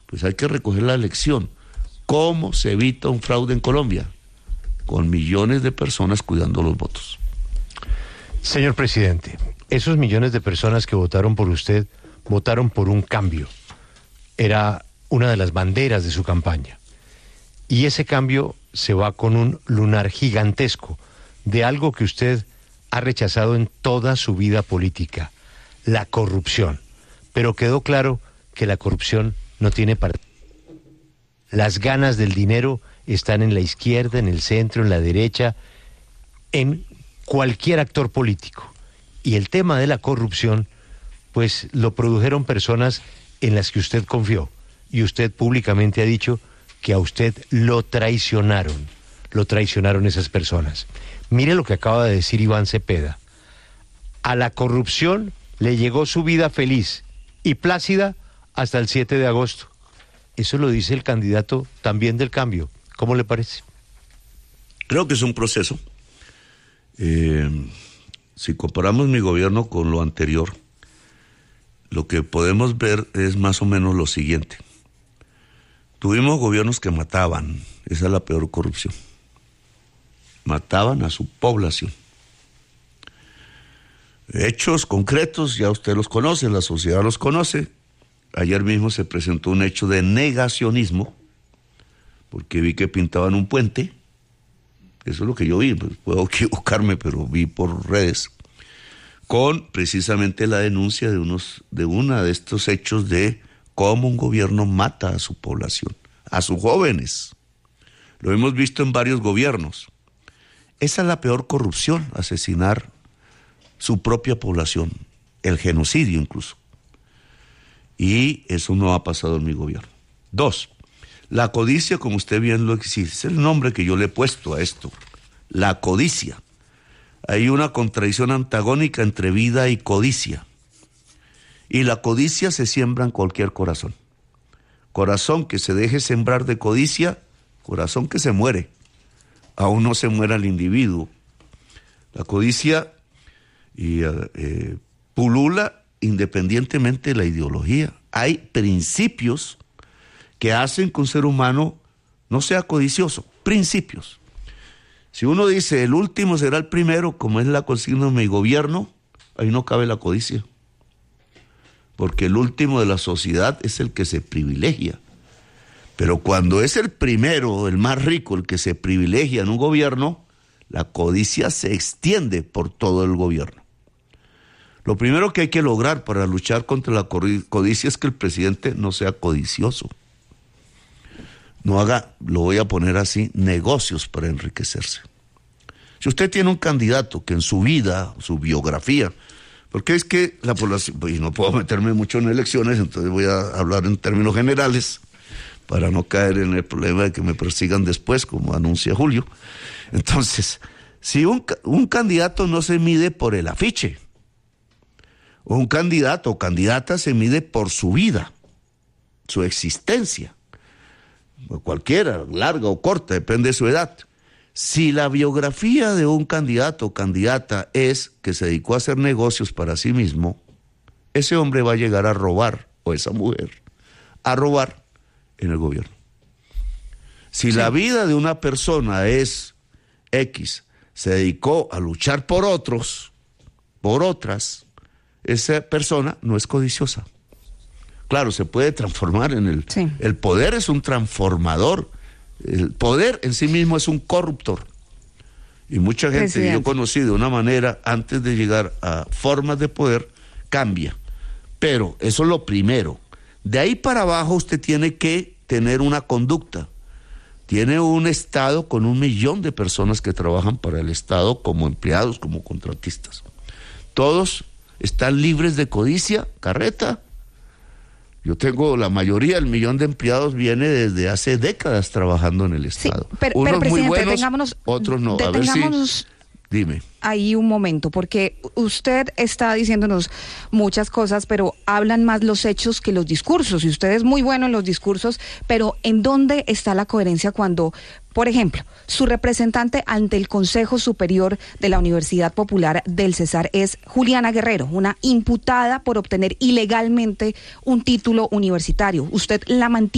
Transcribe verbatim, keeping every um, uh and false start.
pues hay que recoger la lección. ¿Cómo se evita un fraude en Colombia? Con millones de personas cuidando los votos. Señor presidente, esos millones de personas que votaron por usted, votaron por un cambio. Era una de las banderas de su campaña. Y ese cambio se va con un lunar gigantesco de algo que usted ha rechazado en toda su vida política, la corrupción. Pero quedó claro que la corrupción no tiene partido. Las ganas del dinero están en la izquierda, en el centro, en la derecha, en cualquier actor político. Y el tema de la corrupción, pues lo produjeron personas en las que usted confió. Y usted públicamente ha dicho que a usted lo traicionaron. Lo traicionaron esas personas. Mire lo que acaba de decir Iván Cepeda. A la corrupción le llegó su vida feliz y plácida hasta el siete de agosto. Eso lo dice el candidato también del cambio. ¿Cómo le parece? Creo que es un proceso. Eh, si comparamos mi gobierno con lo anterior, lo que podemos ver es más o menos lo siguiente. Tuvimos gobiernos que mataban, esa es la peor corrupción. Mataban a su población. Hechos concretos, ya usted los conoce, la sociedad los conoce. Ayer mismo se presentó un hecho de negacionismo, porque vi que pintaban un puente. Eso es lo que yo vi, pues puedo equivocarme, pero vi por redes, con precisamente la denuncia de unos, de una de estos hechos de cómo un gobierno mata a su población, a sus jóvenes. Lo hemos visto en varios gobiernos. Esa es la peor corrupción, asesinar su propia población, el genocidio incluso. Y eso no ha pasado en mi gobierno. Dos, la codicia, como usted bien lo dice, es el nombre que yo le he puesto a esto, la codicia. Hay una contradicción antagónica entre vida y codicia. Y la codicia se siembra en cualquier corazón. Corazón que se deje sembrar de codicia, corazón que se muere. Aún no se muera el individuo. La codicia y, eh, pulula independientemente de la ideología. Hay principios que hacen que un ser humano no sea codicioso. Principios. Si uno dice el último será el primero, como es la consigna de mi gobierno, ahí no cabe la codicia. Porque el último de la sociedad es el que se privilegia. Pero cuando es el primero, el más rico, el que se privilegia en un gobierno, la codicia se extiende por todo el gobierno. Lo primero que hay que lograr para luchar contra la codicia es que el presidente no sea codicioso. No haga, lo voy a poner así, negocios para enriquecerse. Si usted tiene un candidato que en su vida, su biografía, porque es que la población, pues no puedo meterme mucho en elecciones, entonces voy a hablar en términos generales para no caer en el problema de que me persigan después, como anuncia Julio. Entonces, si un, un candidato no se mide por el afiche, o un candidato o candidata se mide por su vida, su existencia, cualquiera, larga o corta, depende de su edad. Si la biografía de un candidato o candidata es que se dedicó a hacer negocios para sí mismo, ese hombre va a llegar a robar, o esa mujer, a robar en el gobierno. Si sí. La vida de una persona es X, se dedicó a luchar por otros, por otras, esa persona no es codiciosa. Claro, se puede transformar en el... Sí. El poder es un transformador. El poder en sí mismo es un corruptor. Y mucha gente Presidente. que yo conocí de una manera, antes de llegar a formas de poder, cambia. Pero eso es lo primero. De ahí para abajo usted tiene que tener una conducta. Tiene un Estado con un millón de personas que trabajan para el Estado como empleados, como contratistas. Todos están libres de codicia, carreta. Yo tengo la mayoría, el millón de empleados viene desde hace décadas trabajando en el Estado. Sí, pero, Unos pero, muy buenos, detengámonos, otros no. A ver si... Dime. Ahí un momento, porque usted está diciéndonos muchas cosas, pero hablan más los hechos que los discursos, y usted es muy bueno en los discursos, pero ¿en dónde está la coherencia cuando, por ejemplo, su representante ante el Consejo Superior de la Universidad Popular del Cesar es Juliana Guerrero, una imputada por obtener ilegalmente un título universitario? Usted la mantiene